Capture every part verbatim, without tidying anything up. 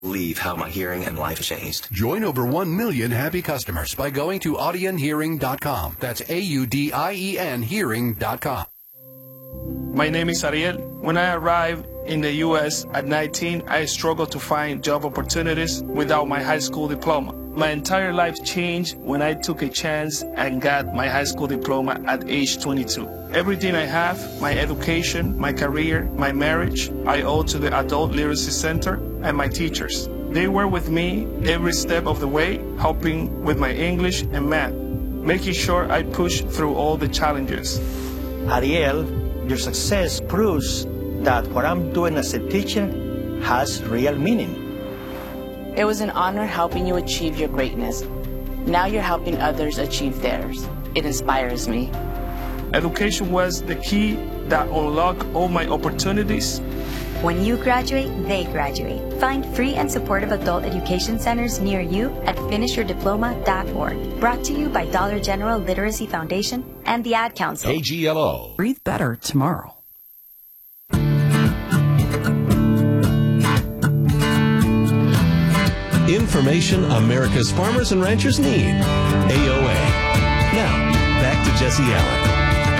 Believe how my hearing and life changed. Join over one million happy customers by going to audien hearing dot com. That's A U D I E N hearing dot com. My name is Ariel. When I arrived in the U S at nineteen, I struggled to find job opportunities without my high school diploma. My entire life changed when I took a chance and got my high school diploma at age twenty-two. Everything I have, my education, my career, my marriage, I owe to the Adult Literacy Center and my teachers. They were with me every step of the way, helping with my English and math, making sure I push through all the challenges. Ariel, your success proves that what I'm doing as a teacher has real meaning. It was an honor helping you achieve your greatness. Now you're helping others achieve theirs. It inspires me. Education was the key that unlocked all my opportunities. When you graduate, they graduate. Find free and supportive adult education centers near you at finish your diploma dot org. Brought to you by Dollar General Literacy Foundation and the Ad Council. K G L O. Breathe better tomorrow. Information America's farmers and ranchers need. A O A. Now, back to Jesse Allen.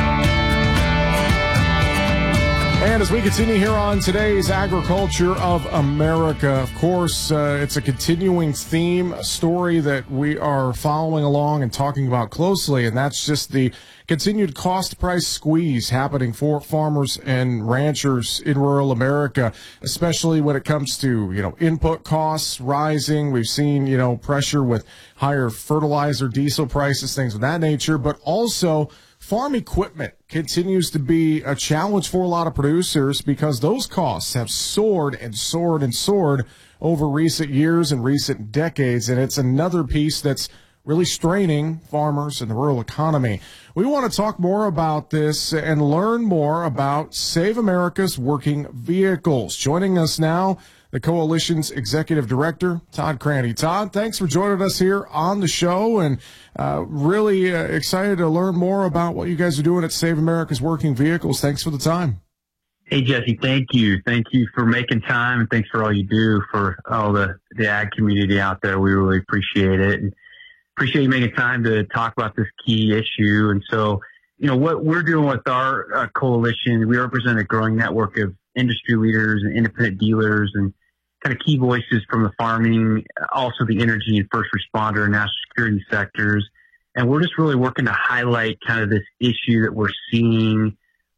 And as we continue here on today's Agriculture of America, of course, uh, it's a continuing theme, a story that we are following along and talking about closely, and that's just the continued cost price squeeze happening for farmers and ranchers in rural America, especially when it comes to, you know, input costs rising. We've seen, you know, pressure with higher fertilizer, diesel prices, things of that nature, but also farm equipment continues to be a challenge for a lot of producers because those costs have soared and soared and soared over recent years and recent decades, and it's another piece that's really straining farmers and the rural economy. We want to talk more about this and learn more about Save America's Working Vehicles. Joining us now, the Coalition's Executive Director, Todd Cranny. Todd, thanks for joining us here on the show, and uh, really uh, excited to learn more about what you guys are doing at Save America's Working Vehicles. Thanks for the time. Hey, Jesse, thank you. Thank you for making time, and thanks for all you do for all the, the ag community out there. We really appreciate it, and appreciate you making time to talk about this key issue. And so, you know, what we're doing with our uh, coalition, we represent a growing network of industry leaders and independent dealers and kind of key voices from the farming, also the energy and first responder and national security sectors. And we're just really working to highlight kind of this issue that we're seeing,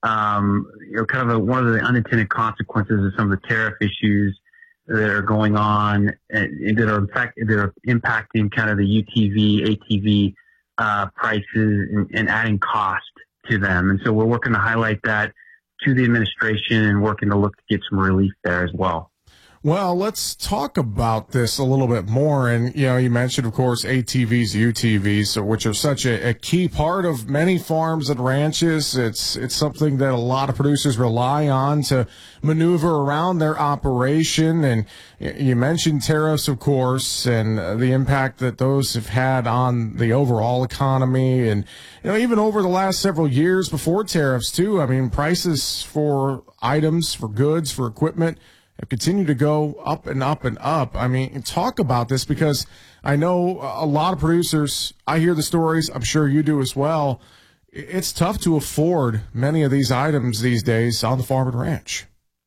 um, you know, kind of a, one of the unintended consequences of some of the tariff issues that are going on and that are in fact, that are impacting kind of the U T V, A T V, uh, prices and, and adding cost to them. And so we're working to highlight that to the administration and working to look to get some relief there as well. Well, let's talk about this a little bit more. And, you know, you mentioned, of course, A T Vs, U T Vs, which are such a, a key part of many farms and ranches. It's, it's something that a lot of producers rely on to maneuver around their operation. And you mentioned tariffs, of course, and the impact that those have had on the overall economy. And, you know, even over the last several years before tariffs, too, I mean, prices for items, for goods, for equipment have continued to go up and up and up. I mean, talk about this because I know a lot of producers, I hear the stories, I'm sure you do as well. It's tough to afford many of these items these days on the farm and ranch.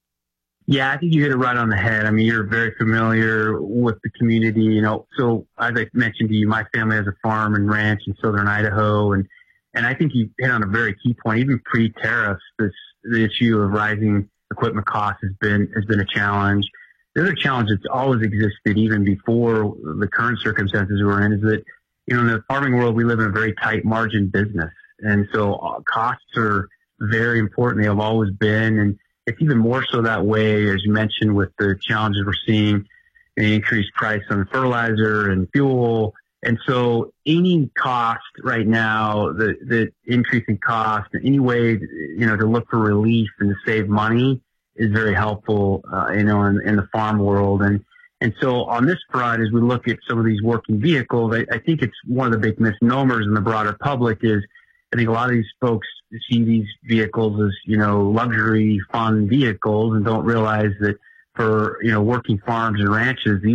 Yeah, I think you hit it right on the head. I mean, you're very familiar with the community, you know. So as I mentioned to you, my family has a farm and ranch in southern Idaho, and and I think you hit on a very key point. Even pre-tariffs, this the issue of rising equipment costs has been has been a challenge. The other challenge that's always existed, even before the current circumstances we're in, is that, you know, in the farming world, we live in a very tight margin business, and so uh, costs are very important. They have always been, and it's even more so that way, as you mentioned, with the challenges we're seeing, the increased price on fertilizer and fuel. And so any cost right now, the, the increase in cost, any way, you know, to look for relief and to save money is very helpful, uh, you know, in, in the farm world. And, and so on this front, as we look at some of these working vehicles, I, I think it's one of the big misnomers in the broader public is I think a lot of these folks see these vehicles as, you know, luxury fun vehicles and don't realize that for, you know, working farms and ranches. These